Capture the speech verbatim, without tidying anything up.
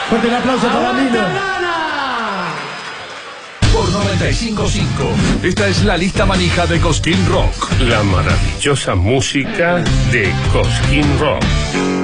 Fuerte el aplauso para Milo. Por noventa y cinco punto cinco. Esta es la lista manija de Cosquín Rock. La maravillosa música de Cosquín Rock.